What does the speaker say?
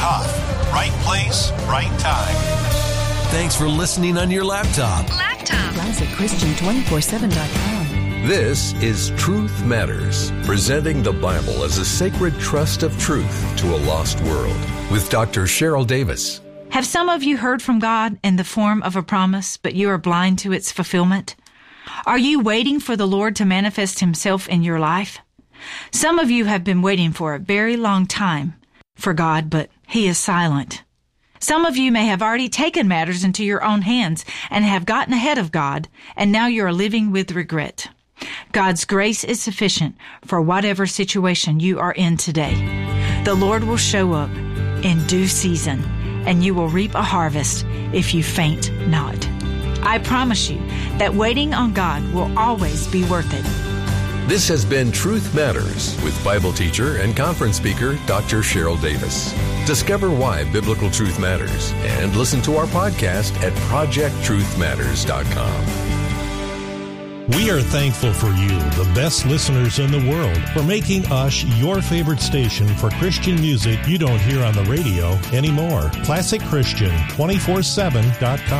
Hoff. Right place, right time. Thanks for listening on your laptop. ClassicChristian247.com. This is Truth Matters, presenting the Bible as a sacred trust of truth to a lost world, with Dr. Cheryl Davis. Have some of you heard from God in the form of a promise, but you are blind to its fulfillment? Are you waiting for the Lord to manifest Himself in your life? Some of you have been waiting for a very long time for God, but He is silent. Some of you may have already taken matters into your own hands and have gotten ahead of God, and now you are living with regret. God's grace is sufficient for whatever situation you are in today. The Lord will show up in due season, and you will reap a harvest if you faint not. I promise you that waiting on God will always be worth it. This has been Truth Matters with Bible teacher and conference speaker Dr. Cheryl Davis. Discover why biblical truth matters and listen to our podcast at projecttruthmatters.com. We are thankful for you, the best listeners in the world, for making us your favorite station for Christian music you don't hear on the radio anymore. ClassicChristian247.com.